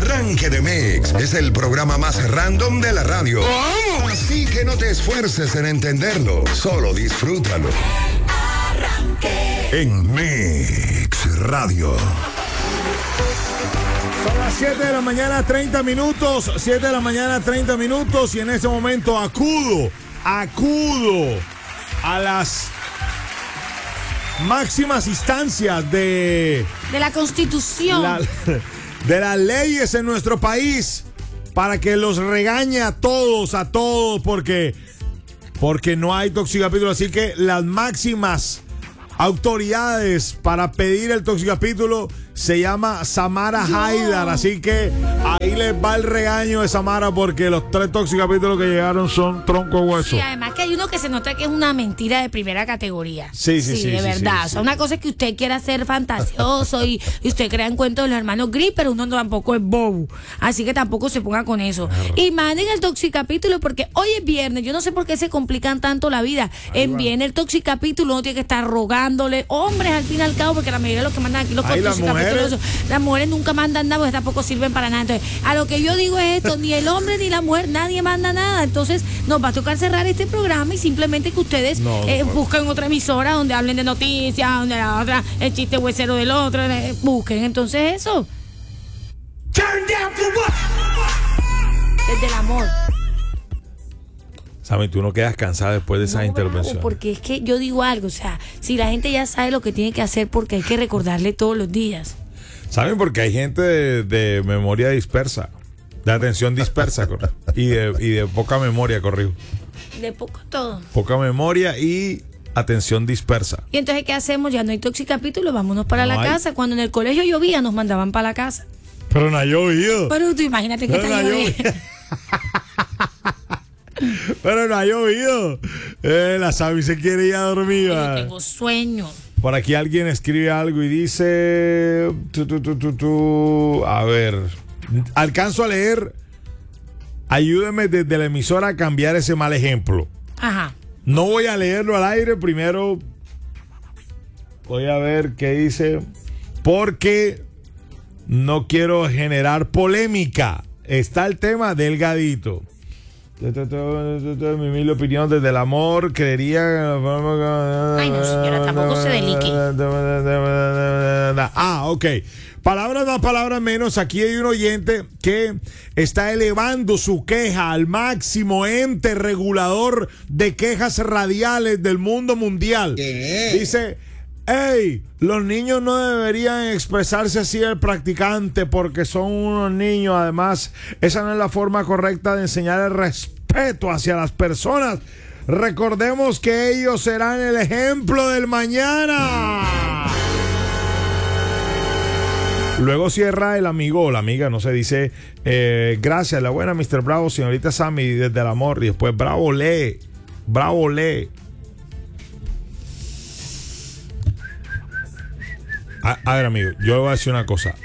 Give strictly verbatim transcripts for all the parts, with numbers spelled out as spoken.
Arranque de Mix es el programa más random de la radio. ¿Cómo? Así que no te esfuerces en entenderlo, solo disfrútalo. Arranque. En Mix Radio. Son las siete de la mañana, treinta minutos. siete de la mañana, treinta minutos. Y en este momento acudo, acudo a las máximas instancias de... De la Constitución. La, de las leyes en nuestro país para que los regañe a todos, a todos, porque, porque no hay toxicapítulo. Así que las máximas autoridades para pedir el toxicapítulo se llama Samara no. Haidar, así que ahí les va el regaño de Samara porque los tres toxicapítulos que llegaron son tronco hueso. Sí, además que hay uno que se nota que es una mentira de primera categoría. Sí, sí, sí. de sí, verdad. Sí, o sea, sí. una cosa es que usted quiera ser fantasioso y, y usted crea en cuentos de los hermanos Grimm, pero uno tampoco es bobo. Así que tampoco se ponga con eso. Claro. Y manden el toxicapítulo porque hoy es viernes. Yo no sé por qué se complican tanto la vida. Envíen el toxicapítulo, uno tiene que estar rogándole. Hombres, al fin y al cabo, porque la mayoría de los que mandan aquí los Ay, toxicapítulos, las las mujeres nunca mandan nada, porque tampoco sirven para nada. Entonces, a lo que yo digo es esto, ni el hombre ni la mujer, nadie manda nada. Entonces, nos va a tocar cerrar este programa y simplemente que ustedes no, eh, busquen otra emisora donde hablen de noticias, donde la otra, el chiste huesero del otro, eh, busquen. Entonces, eso. Turn down for what? Desde el amor. Saben, tú no quedas cansada después de esa no, intervención. Porque es que yo digo algo, o sea, si la gente ya sabe lo que tiene que hacer, porque hay que recordarle todos los días. ¿Saben? Porque hay gente de, de memoria dispersa, de atención dispersa y de, y de poca memoria, corrijo. De poco todo. Poca memoria y atención dispersa. Y entonces, ¿qué hacemos? Ya no hay toxicapítulo, vámonos para no la hay. casa. Cuando en el colegio llovía, nos mandaban para la casa. Pero no ha llovido. Pero tú imagínate que Pero está no lloviendo. Pero no ha llovido. Eh, la Sami se quiere ir a dormir. Yo tengo sueño. Por aquí alguien escribe algo y dice... Tu, tu, tu, tu, tu, a ver. Alcanzo a leer. Ayúdeme desde la emisora a cambiar ese mal ejemplo. Ajá. No voy a leerlo al aire. Primero voy a ver qué dice. Porque no quiero generar polémica. Está el tema delgadito. Mi humilde opinión desde el amor, creería. Ay, no, señora, tampoco se delique. Ah, ok. Palabras más, palabras menos. Aquí hay un oyente que está elevando su queja al máximo ente regulador de quejas radiales del mundo mundial. ¿Qué? Dice: hey, los niños no deberían expresarse así al practicante porque son unos niños. Además, esa no es la forma correcta de enseñar el respeto hacia las personas. Recordemos que ellos serán el ejemplo del mañana. Luego cierra el amigo o la amiga, no se dice, eh, gracias, la buena mister Bravo, señorita Sammy, desde el amor. Y después, bravo, lee, bravo, lee. A, a ver, amigo, yo le voy a decir una cosa.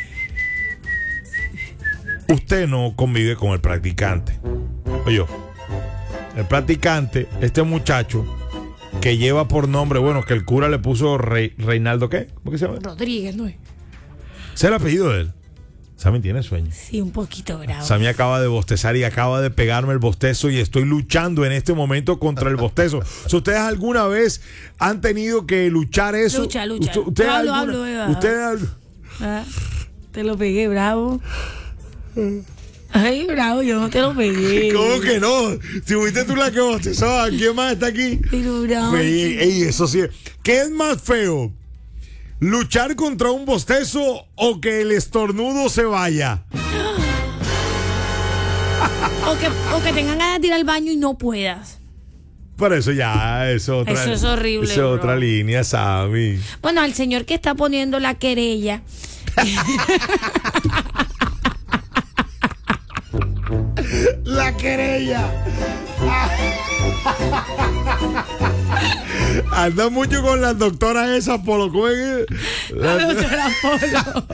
Usted no convive con el practicante. Oye, el practicante, este muchacho que lleva por nombre, bueno, que el cura le puso Rey, Reinaldo, ¿qué? ¿Cómo que se llama? Rodríguez, ¿no es? ¿Ese es el apellido de él? Sammy tiene sueño. Sí, un poquito bravo. Sammy acaba de bostezar y acaba de pegarme el bostezo y estoy luchando en este momento contra el bostezo. Si ustedes alguna vez han tenido que luchar eso. Lucha, lucha. Usted, usted hablo, alguna, hablo, Eva. Usted ah, te lo pegué, bravo. Ay, bravo, yo no te lo pegué. ¿Cómo que no? Si fuiste tú la que bostezó, ¿quién más está aquí? Pero bravo. Ey, ey, eso sí. ¿Qué es más feo? ¿Luchar contra un bostezo o que el estornudo se vaya? O que, o que tengan ganas de ir al baño y no puedas. Por eso ya, eso, otra, eso es horrible. Eso es otra línea, Sammy. Bueno, al señor que está poniendo la querella. La querella. Anda mucho con las doctoras esas, Polo. ¿Cómo es? La doctora Polo.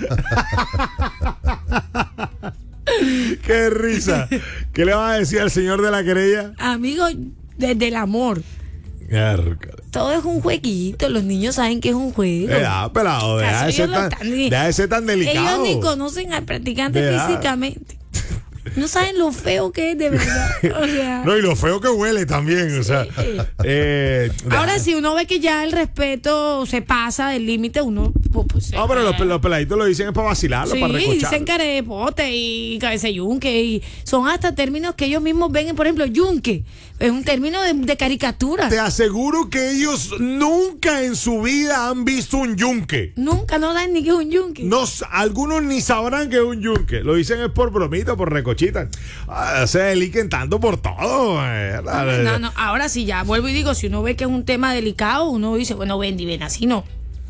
Qué risa. ¿Qué le vas a decir al señor de la querella? Amigo, desde el amor. Cárcale. todo es un jueguito, los niños saben que es un juego. Ya, pelado, deja de ser tan, deja de ser tan delicado. Ellos ni conocen al practicante deja. físicamente. No saben lo feo que es, de verdad. O sea, no, y lo feo que huele también. O sea, sí. eh, ahora, si uno ve que ya el respeto se pasa del límite, uno. Pues, no, pero los, los peladitos lo dicen es para vacilarlo, sí, para recochar. Dicen carepote y cabeza yunque. Y son hasta términos que ellos mismos ven. Por ejemplo, yunque. Es un término de, de caricatura. Te aseguro que ellos nunca en su vida han visto un yunque. Nunca, no saben ni qué es un yunque. No, algunos ni sabrán que es un yunque. Lo dicen es por bromita, por recochita. Ah, se deliquen tanto por todo. No, no, no, ahora sí, ya vuelvo y digo, si uno ve que es un tema delicado, uno dice, bueno, Bendy, ven, así no.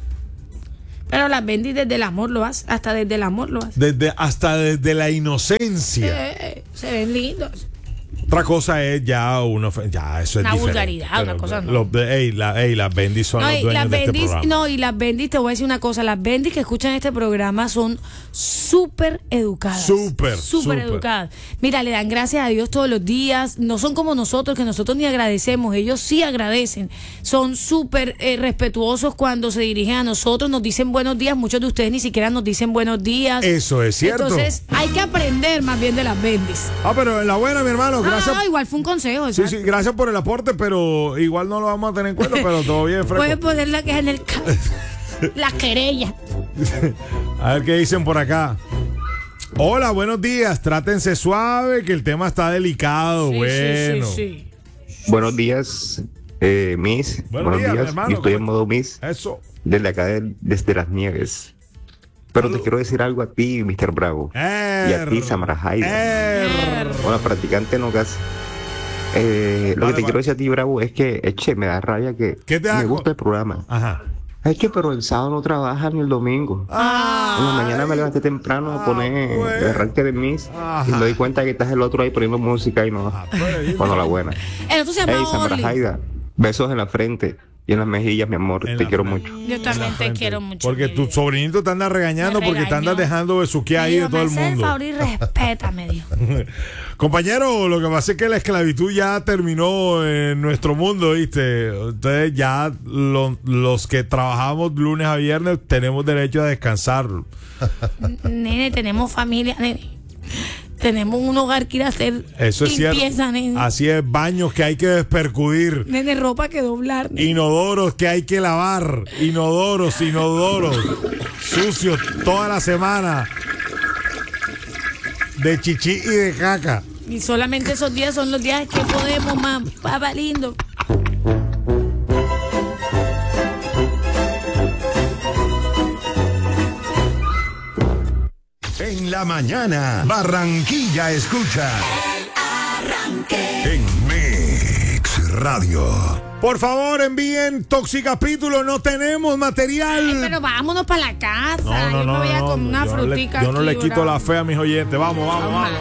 Pero las Bendy desde el amor lo hace, hasta desde el amor lo hace. Desde, hasta desde la inocencia. Eh, se ven lindos. Otra cosa es ya uno, ya eso es una diferente. vulgaridad, pero, una cosa no. Los, ey, la, ey, las Bendis son no, los dueños las de Bendis, este programa. No, y las Bendis, te voy a decir una cosa, las Bendis que escuchan este programa son súper educadas. Súper, súper educadas. Mira, le dan gracias a Dios todos los días, no son como nosotros, que nosotros ni agradecemos, ellos sí agradecen. Son súper eh, respetuosos cuando se dirigen a nosotros, nos dicen buenos días, muchos de ustedes ni siquiera nos dicen buenos días. Eso es cierto. Entonces, hay que aprender más bien de las Bendis. Ah, pero en la buena, mi hermano, gracias. Ah, igual fue un consejo. Sí, sí, gracias por el aporte, pero igual no lo vamos a tener en cuenta, pero todo bien, fresco. Puedes poner la queja en el ca- la querella. A ver qué dicen por acá. Hola, buenos días. Trátense suave, que el tema está delicado. Sí, bueno. Sí, sí, sí. Buenos días, eh, Miss. Buenos, buenos días, días. hermano. Yo estoy en modo Miss. Eso. Desde acá, de, desde las Nieves. Pero Salud. Te quiero decir algo a ti, mister Bravo. Er, y a ti, Samara Haida. Er. Hola, practicante no gas. Eh, lo vale, que te vale. quiero decir a ti, Bravo, es que, eche, me da rabia que ¿Qué te me hago? gusta el programa. Ajá. Es que, pero el sábado no trabaja ni el domingo. Ah, en la mañana me levanté temprano a poner pues. el arranque de Miss. Ajá. Y me doy cuenta que estás el otro ahí poniendo música y no. Ah, pues. Bueno, la buena. Hey, Samara Haida, besos en la frente y en las mejillas, mi amor. En te quiero frente. mucho. Yo también te quiero mucho. Porque tu sobrinito te anda regañando porque te andas dejando besuquear ahí de todo el mundo. Me favor y respétame, Dios. Compañero, lo que pasa es que la esclavitud ya terminó en nuestro mundo, ¿viste? Ustedes ya, lo, los que trabajamos lunes a viernes, tenemos derecho a descansar. Nene, tenemos familia, nene. Tenemos un hogar que ir a hacer. Eso es limpieza, cierto. Nene. Así es, baños que hay que despercudir. Nene, ropa que doblar. Nene. Inodoros que hay que lavar. Inodoros, inodoros. Sucios toda la semana. De chichi y de caca. Y solamente esos días son los días que podemos, mamá. Papá lindo. En la mañana, Barranquilla escucha El Arranque en Mix Radio. Por favor, envíen Toxicapítulo, no tenemos material. Ay, pero vámonos para la casa. No, no, yo no, me voy a no, comer una yo no le, frutica. yo no aquí, le quito bravo. la fe a mis oyentes. Vamos, vamos, vamos.